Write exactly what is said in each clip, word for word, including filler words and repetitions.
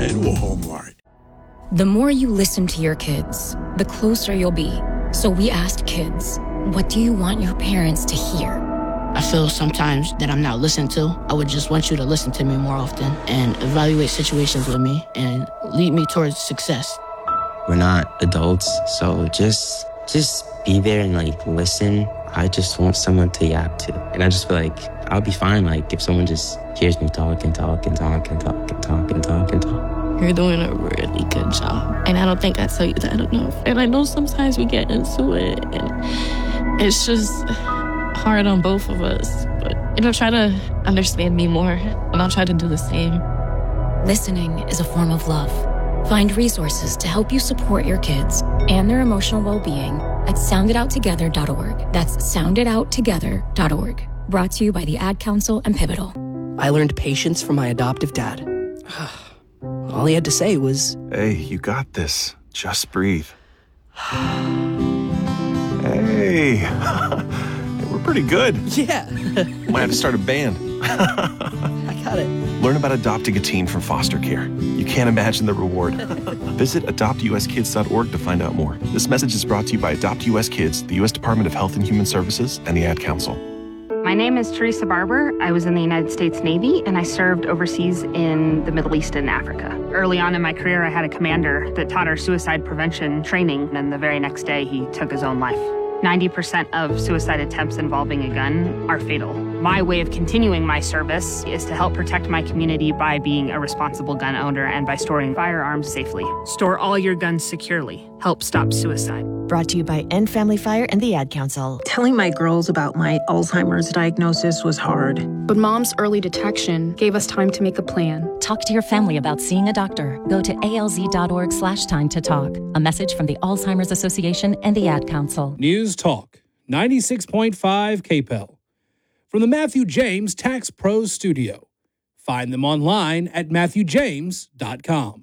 at Walmart. The more you listen to your kids, the closer you'll be. So we asked kids, what do you want your parents to hear? I feel sometimes that I'm not listened to. I would just want you to listen to me more often and evaluate situations with me and lead me towards success. We're not adults, so just just be there and like listen. I just want someone to yap to. And I just feel like I'll be fine like if someone just hears me talk and talk and talk and talk and talk and talk and talk. You're doing a really good job. And I don't think I tell you that enough. And I know sometimes we get into it and it's just hard on both of us. But, you know, try to understand me more and I'll try to do the same. Listening is a form of love. Find resources to help you support your kids and their emotional well-being at sound it out together dot org. That's sound it out together dot org. Brought to you by the Ad Council and Pivotal. I learned patience from my adoptive dad. All he had to say was, "Hey, you got this. Just breathe." Hey, we're pretty good. Yeah. Might have to start a band. I got it. Learn about adopting a teen from foster care. You can't imagine the reward. Visit adopt u s kids dot org to find out more. This message is brought to you by Adopt U S Kids, the U S Department of Health and Human Services, and the Ad Council. My name is Teresa Barber. I was in the United States Navy, and I served overseas in the Middle East and Africa. Early on in my career, I had a commander that taught our suicide prevention training, and the very next day, he took his own life. ninety percent of suicide attempts involving a gun are fatal. My way of continuing my service is to help protect my community by being a responsible gun owner and by storing firearms safely. Store all your guns securely. Help stop suicide. Brought to you by End Family Fire and the Ad Council. Telling my girls about my Alzheimer's diagnosis was hard. But Mom's early detection gave us time to make a plan. Talk to your family about seeing a doctor. Go to alz.org slash time to talk. A message from the Alzheimer's Association and the Ad Council. News Talk, ninety-six point five K P E L. From the Matthew James Tax Pros Studio. Find them online at matthew james dot com.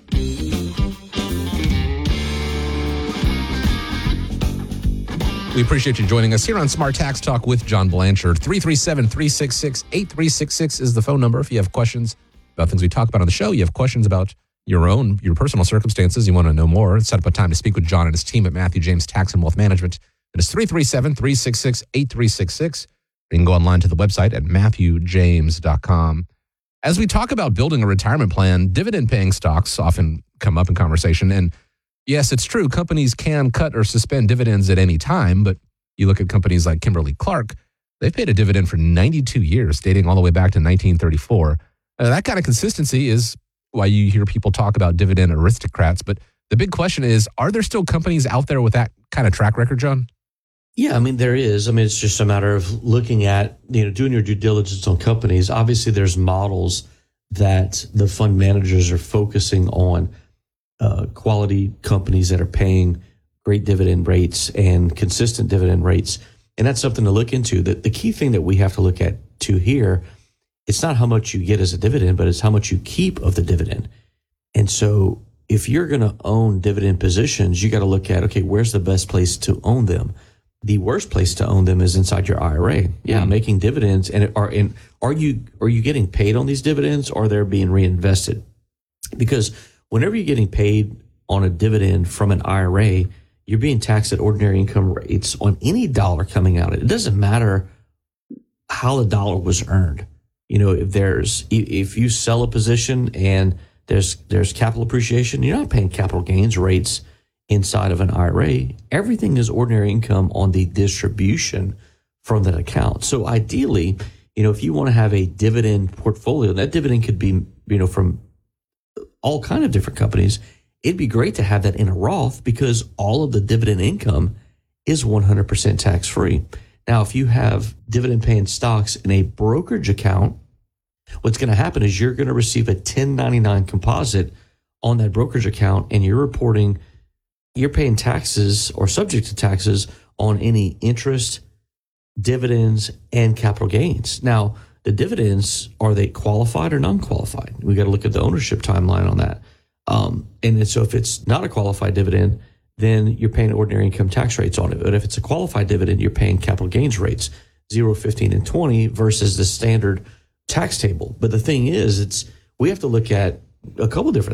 We appreciate you joining us here on Smart Tax Talk with John Blanchard. three three seven, three six six, eight three six six is the phone number. If you have questions about things we talk about on the show, you have questions about your own, your personal circumstances, you want to know more, set up a time to speak with John and his team at Matthew James Tax and Wealth Management. It is three three seven, three six six, eight three six six. You can go online to the website at matthew james dot com. As we talk about building a retirement plan, dividend-paying stocks often come up in conversation. And yes, it's true, companies can cut or suspend dividends at any time, but you look at companies like Kimberly-Clark, they've paid a dividend for ninety-two years, dating all the way back to nineteen thirty-four. Uh, that kind of consistency is why you hear people talk about dividend aristocrats. But the big question is, are there still companies out there with that kind of track record, John? Yeah, I mean, there is. I mean, it's just a matter of looking at, you know, doing your due diligence on companies. Obviously, there's models that the fund managers are focusing on, uh, quality companies that are paying great dividend rates and consistent dividend rates. And that's something to look into. The, the key thing that we have to look at too here, it's not how much you get as a dividend, but it's how much you keep of the dividend. And so if you're going to own dividend positions, you got to look at, okay, where's the best place to own them? The worst place to own them is inside your I R A. Yeah, mm. making dividends. And are in, are you are you getting paid on these dividends, or they're being reinvested? Because whenever you're getting paid on a dividend from an I R A, you're being taxed at ordinary income rates on any dollar coming out. It doesn't matter how the dollar was earned. You know, if there's if you sell a position and there's there's capital appreciation, you're not paying capital gains rates inside of an I R A. Everything is ordinary income on the distribution from that account. So ideally, you know, if you want to have a dividend portfolio, that dividend could be, you know, from all kind of different companies. It'd be great to have that in a Roth because all of the dividend income is one hundred percent tax free. Now, if you have dividend paying stocks in a brokerage account, what's going to happen is you're going to receive a ten ninety-nine composite on that brokerage account, and you're reporting you're paying taxes or subject to taxes on any interest, dividends, and capital gains. Now, the dividends, are they qualified or non-qualified? We got to look at the ownership timeline on that. Um, and so if it's not a qualified dividend, then you're paying ordinary income tax rates on it. But if it's a qualified dividend, you're paying capital gains rates, zero, fifteen, and twenty versus the standard tax table. But the thing is, it's we have to look at a couple different